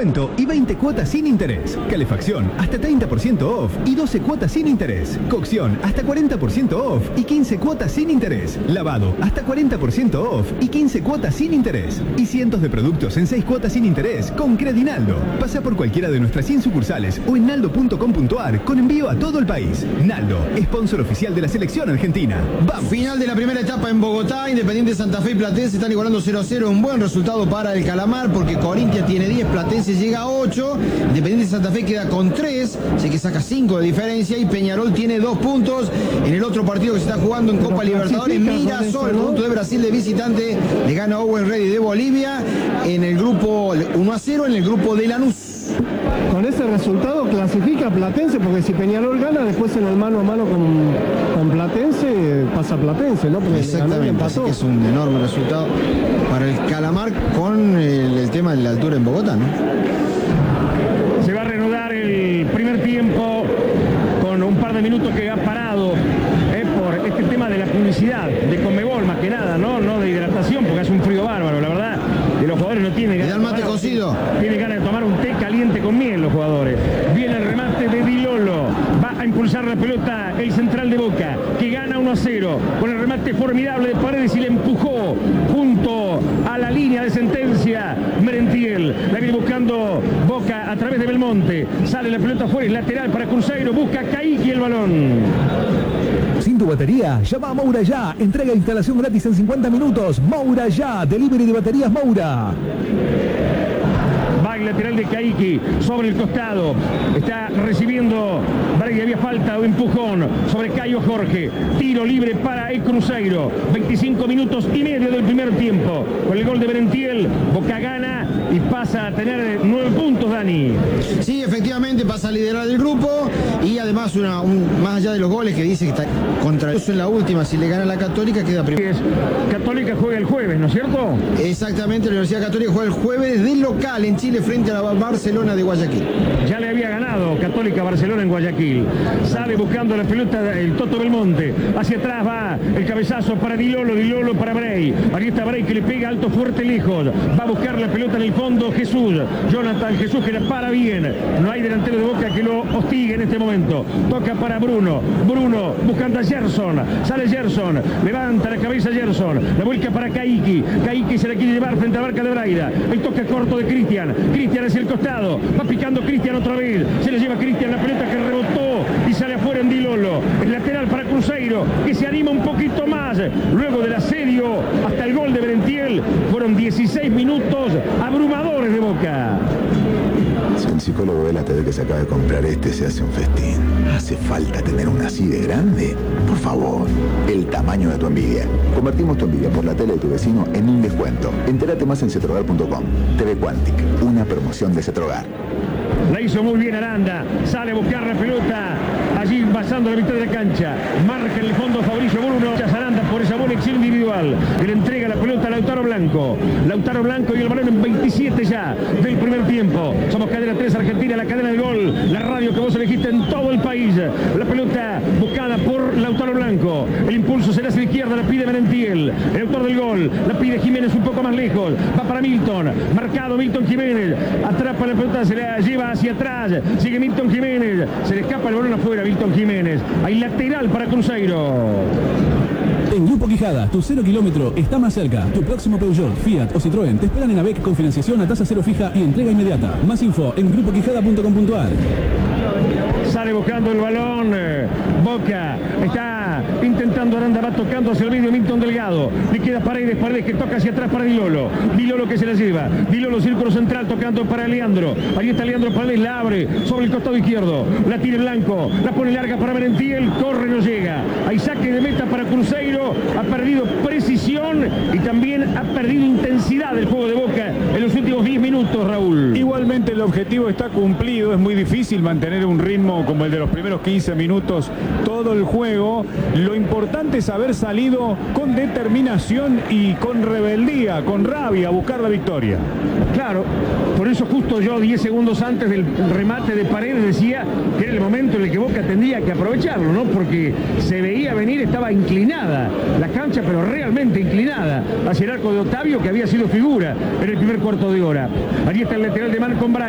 descuento y 20 cuotas sin interés. Calefacción hasta 30% off y 12 cuotas sin interés. Cocción hasta 40% off y 15 cuotas sin interés. Lavado hasta 40% off y 15 cuotas sin interés. Y cientos de productos en 6 cuotas sin interés con Credinaldo. Pasa por cualquiera de nuestras 100 sucursales o en naldo.com.ar con envío a todo el país. Naldo, sponsor oficial de la selección argentina. ¡Vamos! Final de la primera etapa en Bogotá. Independiente Santa Fe y Platense están igualando 0-0. Un buen resultado para el Calamar porque Corinthians tiene 10, Platense llega a 8. Independiente Santa Fe queda con 3, así que saca 5 de diferencia. Y Peñarol tiene 2 puntos. En el otro partido que se está jugando en Copa Libertadores, Mirassol, el conjunto de Brasil de visitante, le gana a Owen Ready de Bolivia en el grupo 1-0 en el grupo de Lanús. Con ese resultado clasifica a Platense, porque si Peñarol gana, después en el mano a mano con Platense, pasa Platense, ¿no? Porque exactamente, así que es un enorme resultado para el Calamar con el tema de la altura en Bogotá, ¿no? Se va a reanudar el primer tiempo con un par de minutos que ha parado por este tema de la publicidad de Conmebol, más que nada, ¿no? No de hidratación, porque hace un frío bárbaro, la verdad. Y los jugadores no tienen ganas. ¿Le da el mate cocido? Tienen ganas de tomar un té caliente con miel los jugadores. Viene el remate de Di Lolo. Va a impulsar la pelota el central de Boca, que gana 1-0 con el remate formidable de Paredes y le empujó junto a la línea de sentencia Merentiel. La viene buscando Boca a través de Belmonte. Sale la pelota afuera, es lateral para Cruzeiro. Busca Caíque el balón. Sin tu batería, llama a Moura Ya. Entrega e instalación gratis en 50 minutos. Moura Ya, delivery de baterías Moura. Va el lateral de Caíque sobre el costado. Está recibiendo Brady, había falta o empujón sobre Caio Jorge. Tiro libre para el Cruzeiro. 25 minutos y medio del primer tiempo. Con el gol de Merentiel, Boca gana y pasa a tener 9 puntos, Dani. Sí, efectivamente pasa a liderar el grupo y además más allá de los goles que dice que está contra eso en la última, si le gana la Católica queda primero. Católica juega el jueves, ¿no es cierto? Exactamente, la Universidad Católica juega el jueves de local en Chile frente a la Barcelona de Guayaquil. Ya le había ganado Católica Barcelona en Guayaquil. Sale buscando la pelota el Toto Belmonte. Hacia atrás va el cabezazo para Di Lolo para Bray. Ahí está Bray que le pega alto, fuerte, lejos. Va a buscar la pelota en el fondo Jesús. Jonathan Jesús que la para bien. No hay delantero de Boca que lo hostigue en este momento. Toca para Bruno. Bruno buscando a Gerson. Sale Gerson. Levanta la cabeza Gerson. La vuelca para Caíque. Caíque se la quiere llevar frente a la barca de Braida. El toque corto de Cristian. Cristian hacia el costado. Va picando Cristian otra vez. Se le lleva Cristian la pelota que rebotó y sale afuera en Di Lolo. El lateral para Cruzeiro que se anima un poquito más. Luego del asedio hasta el gol de Merentiel. Fueron 16 minutos abrumadores de Boca. Si un psicólogo ve la TV que se acaba de comprar se hace un festín. ¿Hace falta tener una así de grande? Por favor, el tamaño de tu envidia. Convertimos tu envidia por la tele de tu vecino en un descuento. Entérate más en cetrogar.com. TV Quantic, una promoción de Cetrogar. La hizo muy bien Aranda, sale a buscar la pelota, allí pasando la mitad de la cancha, marca en el fondo Fabricio Bruno, Aranda por esa buena acción individual, que le entrega la pelota a Lautaro Blanco y el balón en 27 ya del primer tiempo. Somos Cadena 3 Argentina, la cadena del gol, la radio que vos elegiste en todo el país. La pelota buscada por Lautaro Blanco, el impulso será hacia la izquierda, la pide Merentiel, el autor del gol, la pide Jiménez un poco más lejos, va para Milton, marcado Milton Jiménez, atrapa la pelota, se la lleva hacia atrás, sigue Milton Jiménez, se le escapa el balón afuera Milton Jiménez, hay lateral para Cruzeiro. En Grupo Quijada, tu 0 kilómetro está más cerca. Tu próximo Peugeot, Fiat o Citroën te esperan en AVEC con financiación a tasa cero fija y entrega inmediata. Más info en grupoquijada.com.ar. Sale buscando el balón, Boca está intentando, Aranda va tocando hacia el medio, Milton Delgado, le queda Paredes que toca hacia atrás para Di Lolo que se la lleva, Di Lolo círculo central tocando para Leandro, ahí está Leandro Paredes, la abre sobre el costado izquierdo, la tira en blanco, la pone larga para Merentiel, corre, no llega, hay saque de meta para Cruzeiro, ha perdido precisión y también ha perdido intensidad del juego de Boca en los últimos 10 minutos, Raúl. Igualmente el objetivo está cumplido, es muy difícil mantener un ritmo como el de los primeros 15 minutos todo el juego. Lo importante es haber salido con determinación y con rebeldía, con rabia a buscar la victoria. Claro, por eso justo yo 10 segundos antes del remate de Paredes decía que era el momento en el que Boca tendría que aprovecharlo, ¿no? Porque se veía venir, estaba inclinada la cancha, pero realmente inclinada hacia el arco de Otavio, que había sido figura en el primer cuarto de hora. Allí está el lateral de Marco Bray.